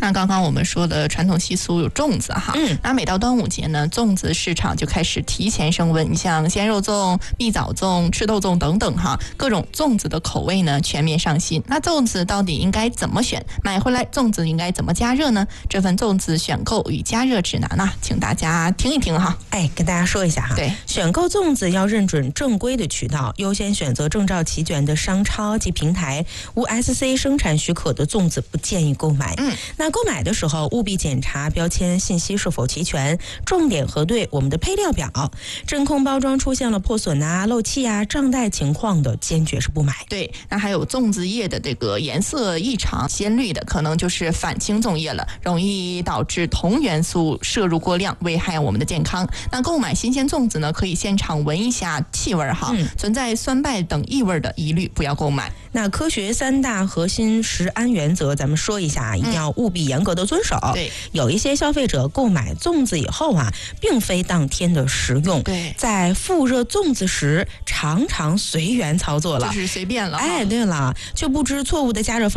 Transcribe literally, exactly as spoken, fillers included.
那刚刚我们说的传统习俗有粽子哈， 嗯， 那每到端午节呢，粽子市场就开始提前升温。你像鲜肉粽、蜜枣粽、赤豆粽等等哈，各种粽子的口味呢全面上新。那粽子到底应该怎么选？买回来粽子应该怎么加热呢？这份粽子选购与加热指南呢、啊，请大家听一听哈。 哎，跟大家说一下哈， 对， 选购粽子要认准正规的渠道，优先选择证照齐全的商超及平台，无 S C 生产许可的粽子不建议购买。 嗯， 那购买的时候务必检查标签信息是否齐全，重点核对我们的配料表，真空包装出现了破损啊、漏气啊、胀带情况的，坚决是不买。 对，那还有粽子叶的这个颜色异常鲜绿的，可能就是反青粽叶了，容易导致铜元素摄入过量，危害我们的健康。那购买新鲜粽子呢，可以现场闻一下气味哈、嗯，存在酸败等异味的一律不要购买。 那科学三大核心食安原则，咱们说一下，一定要务必严格的遵守。 嗯、对， 有一些消费者购买粽子以后啊，并非当天的食用， 对， 在复热粽子时常常随缘操作了， 就是随便了。 哎，对了，就不知错误的加热方